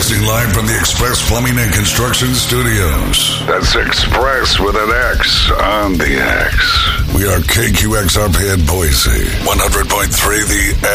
Broadcasting live from the Express Plumbing and Construction Studios. That's Express with an X on the X. We are KQXRP in Boise, 100.3 The